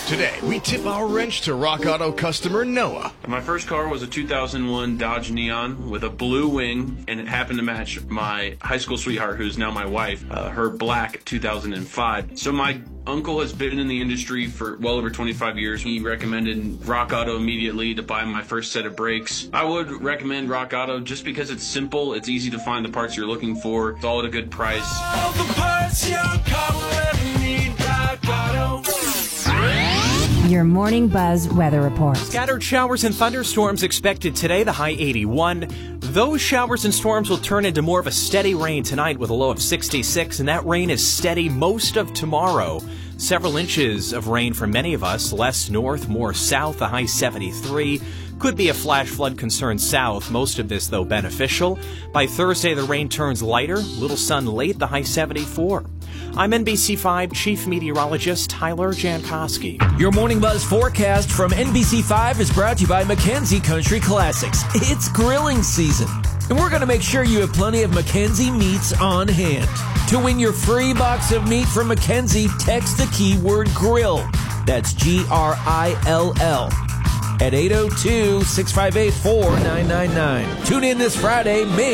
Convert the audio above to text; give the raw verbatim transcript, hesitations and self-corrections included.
Today, we tip our wrench to Rock Auto customer Noah. My first car was a two thousand one Dodge Neon with a blue wing, and it happened to match my high school sweetheart, who's now my wife, uh, her black two thousand five. So my uncle has been in the industry for well over twenty-five years. He recommended Rock Auto immediately to buy my first set of brakes. I would recommend Rock Auto just because it's simple, it's easy to find the parts you're looking for, it's all at a good price. All the parts your car will ever need, Rock Auto. Your Morning Buzz weather report. Scattered showers and thunderstorms expected today, the high eighty-one. Those showers and storms will turn into more of a steady rain tonight with a low of sixty-six, and that rain is steady most of tomorrow. Several inches of rain for many of us, less north, more south, the high seventy-three. Could be a flash flood concern south, most of this, though, beneficial. By Thursday, the rain turns lighter, little sun late, the high seventy-four. I'm N B C five Chief Meteorologist Tyler Jankowski. Your Morning Buzz forecast from N B C five is brought to you by Mackenzie Country Classics. It's grilling season, and we're going to make sure you have plenty of Mackenzie meats on hand. To win your free box of meat from Mackenzie, text the keyword grill. That's G R I L L. At eight oh two, six five eight, four nine nine nine. Tune in this Friday, May